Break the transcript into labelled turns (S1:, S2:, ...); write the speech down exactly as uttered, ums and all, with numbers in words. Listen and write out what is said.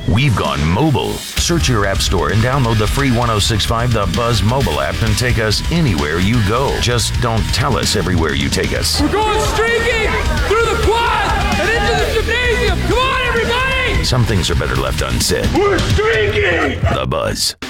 S1: We've gone mobile. Search your app store and download the free one oh six point five The Buzz mobile app and take us anywhere you go. Just don't tell us everywhere you take us.
S2: We're going streaking through the quad and into the gymnasium. Come on, everybody!
S1: Some things are better left unsaid.
S2: We're streaking!
S1: The Buzz.